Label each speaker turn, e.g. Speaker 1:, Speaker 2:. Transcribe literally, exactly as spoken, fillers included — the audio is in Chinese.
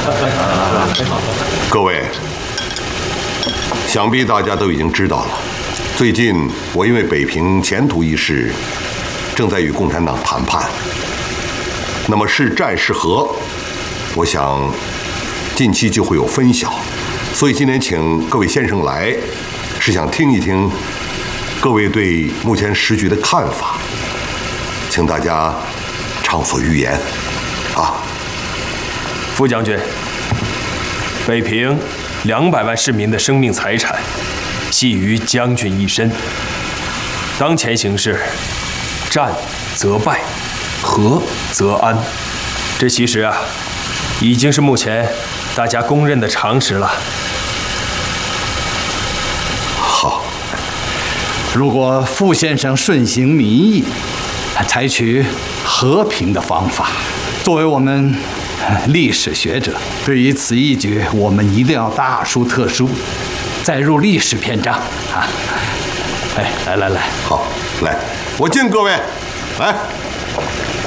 Speaker 1: 各位，想必大家都已经知道了，最近我因为北平前途一事，正在与共产党谈判。那么是战是和，我想近期就会有分晓。所以今天请各位先生来，是想听一听各位对目前时局的看法，请大家畅所欲言，啊。
Speaker 2: 副将军，北平两百万市民的生命财产，系于将军一身。当前形势，战则败，和则安。这其实啊，已经是目前大家公认的常识了。
Speaker 1: 好，
Speaker 3: 如果傅先生顺行民意，采取和平的方法，作为我们历史学者，对于此一举，我们一定要大书特书，载入历史篇章啊！哎，来来来，
Speaker 1: 好，来，我敬各位，来。